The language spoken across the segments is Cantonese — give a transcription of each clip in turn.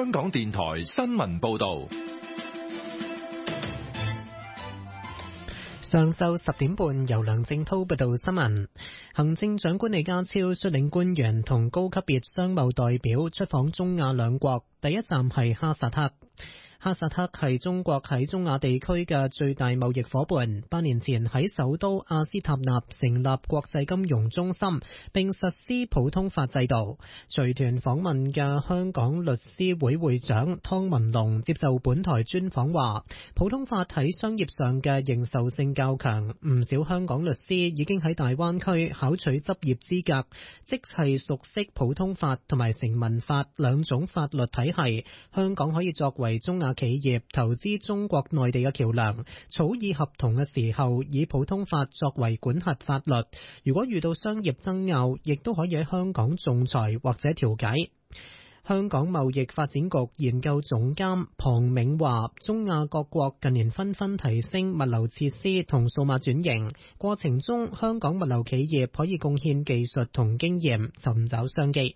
香港電台新聞報道。 上晝10點半，由梁正濤報道新聞。行政長官李家超率領官員同高級別商務代表出訪中亞兩國，第一站係哈薩克。哈薩克係中國喺中亞地區嘅最大貿易夥伴，8年前喺首都阿斯塔納成立國際金融中心，並實施普通法制度。隨團訪問嘅香港律師會會長湯文龍接受本台專訪話，普通法喺商業上嘅認受性較強，唔少香港律師已經喺大灣區考取執業資格，即係熟悉普通法同埋成文法兩種法律體系。香港可以作為中亞企業投資中國內地嘅橋樑，草擬合同嘅時候以普通法作為管轄法律。如果遇到商業爭拗，亦都可以喺香港仲裁或者調解。香港貿易發展局研究總監龐銘話，中亞各國近年紛紛提升物流設施同數碼轉型，過程中香港物流企業可以貢獻技術同經驗，尋找商機。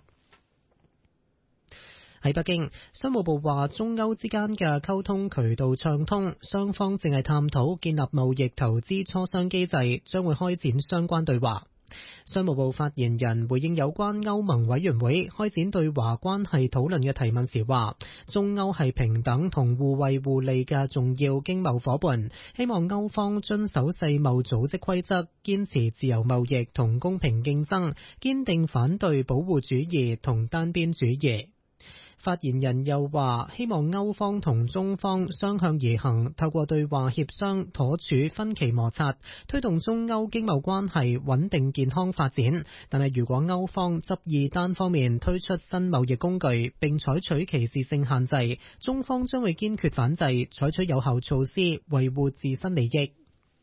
喺北京，商務部話中歐之間嘅溝通渠道暢通，雙方正係探討建立貿易投資磋商機制，將會開展相關對話。商務部發言人回應有關歐盟委員會開展對華關係討論嘅提問時話，中歐係平等同互惠互利嘅重要經貿夥伴，希望歐方遵守世貿組織規則，堅持自由貿易同公平競爭，堅定反對保護主義同單邊主義。發言人又話，希望歐方同中方相向而行，透過對話協商妥處分歧摩擦，推動中歐經貿關係穩定健康發展。但係如果歐方執意單方面推出新貿易工具並採取歧視性限制，中方將會堅決反制，採取有效措施維護自身利益。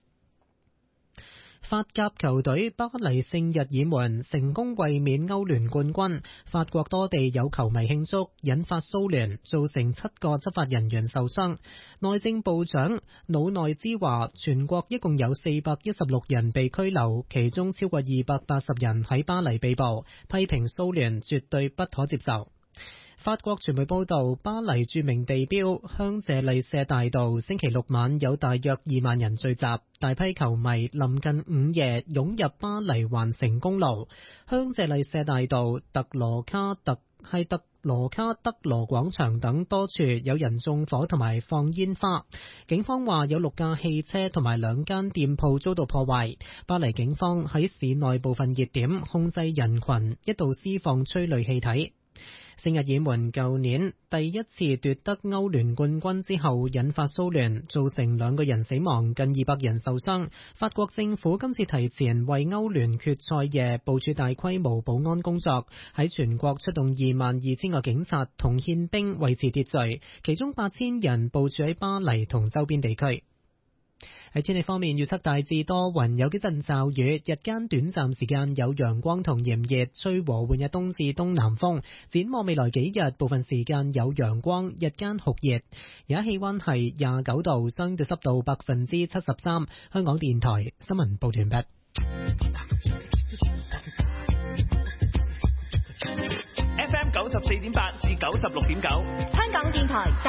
法甲球隊巴黎聖日耳門成功衛冕歐聯冠軍，法國多地有球迷慶祝，引發騷亂，造成7個執法人員受傷。內政部長魯內茲話，全國一共有416人被拘留，其中超過280人喺巴黎被捕，批評騷亂絕對不可接受。法國傳媒報道，巴黎著名地標香榭麗舍大道星期六晚有大約2萬人聚集，大批球迷臨近午夜湧入巴黎環城公路。香榭麗舍大道、特羅卡德羅廣場等多處有人縱火同埋放煙花。警方話有6架汽車同埋2間店鋪遭到破壞。巴黎警方喺市內部分熱點控制人群，一度施放催淚氣體。聖日耳門舊年第一次奪得歐聯冠軍之後引發騷亂，造成2個人死亡，近200人受傷。法國政府今次提前為歐聯決賽夜部署大規模保安工作，喺全國出動22,000個警察同憲兵維持秩序，其中8000人部署喺巴黎同周邊地區。喺天氣方面，預測大致多雲，有幾陣驟雨，日間短暫時間有陽光同炎熱，吹和緩嘅東至東南風。展望未來幾日，部分時間有陽光，日間酷熱。而家氣溫係29度，相對濕度73%。香港電台新聞報完畢。 FM 94.8至96.9， 香港電台